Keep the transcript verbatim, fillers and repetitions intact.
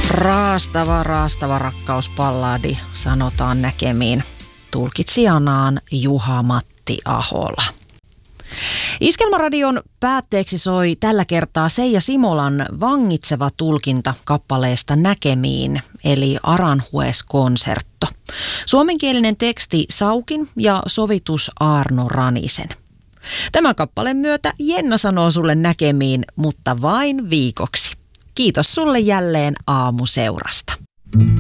Raastava, raastava rakkauspalladi, sanotaan näkemiin. Tulkitsijanaan Juha-Matti Ahola. Iskelmäradion päätteeksi soi tällä kertaa Seija Simolan vangitseva tulkinta kappaleesta Näkemiin, eli Aranjuez-konsertto. Suomenkielinen teksti Saukin ja sovitus Aarno Ranisen. Tämän kappaleen myötä Jenna sanoo sulle näkemiin, mutta vain viikoksi. Kiitos sulle jälleen aamuseurasta.